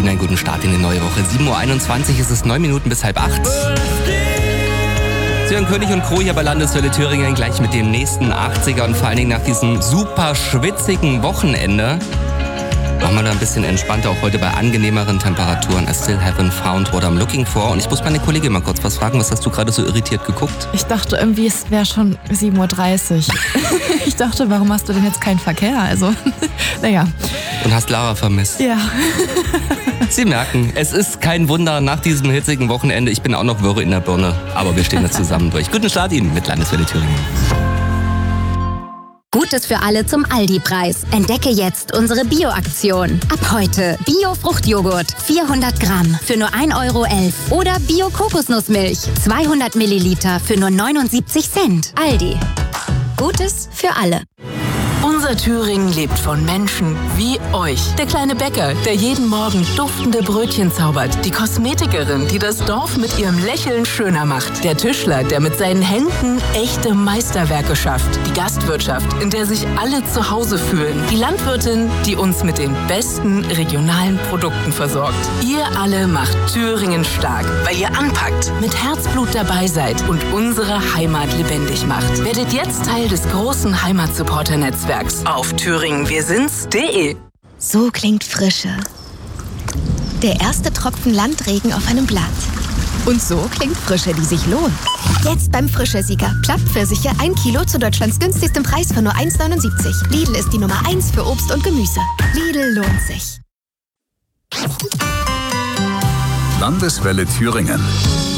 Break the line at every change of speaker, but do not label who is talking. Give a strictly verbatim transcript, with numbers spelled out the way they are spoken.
Ihnen einen guten Start in die neue Woche. sieben Uhr einundzwanzig ist es, neun Minuten bis halb acht. Sie hören König und Kro hier bei Landeswelle Thüringen gleich mit dem nächsten achtziger und vor allen Dingen nach diesem super schwitzigen Wochenende machen wir da ein bisschen entspannter, auch heute bei angenehmeren Temperaturen. I still haven't found what I'm looking for. Und ich muss meine Kollegin mal kurz was fragen. Was hast du gerade so irritiert geguckt?
Ich dachte irgendwie, es wäre schon sieben Uhr dreißig. Ich dachte, warum hast du denn jetzt keinen Verkehr? Also, naja.
Und hast Lara vermisst?
Ja.
Sie merken, es ist kein Wunder nach diesem hitzigen Wochenende. Ich bin auch noch wirre in der Birne. Aber wir stehen da zusammen durch. Guten Start Ihnen mit Landeswelle Thüringen.
Gutes für alle zum Aldi-Preis. Entdecke jetzt unsere Bio-Aktion. Ab heute Bio-Fruchtjoghurt vierhundert Gramm für nur ein Euro elf. Oder Bio-Kokosnussmilch zweihundert Milliliter für nur neunundsiebzig Cent. Aldi. Gutes für alle.
Unser Thüringen lebt von Menschen wie euch. Der kleine Bäcker, der jeden Morgen duftende Brötchen zaubert. Die Kosmetikerin, die das Dorf mit ihrem Lächeln schöner macht. Der Tischler, der mit seinen Händen echte Meisterwerke schafft. Die Gastwirtschaft, in der sich alle zu Hause fühlen. Die Landwirtin, die uns mit den besten regionalen Produkten versorgt. Ihr alle macht Thüringen stark, weil ihr anpackt, mit Herzblut dabei seid und unsere Heimat lebendig macht. Werdet jetzt Teil des großen Heimatsupporter-Netzwerks auf thüringen wir sind's punkt de.
So klingt Frische. Der erste Tropfen Landregen auf einem Blatt. Und so klingt Frische, die sich lohnt. Jetzt beim Frische-Sieger. Plattpfirsiche ein Kilo zu Deutschlands günstigstem Preis von nur eins Euro neunundsiebzig. Lidl ist die Nummer eins für Obst und Gemüse. Lidl lohnt sich.
Landeswelle Thüringen.